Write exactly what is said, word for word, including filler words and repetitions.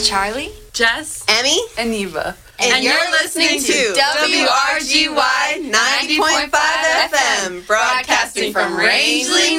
is Charlie, Jess, Emmy, and Eva. And, and you're, you're listening, listening to W R G Y ninety point five F M, broadcasting from Rangeley,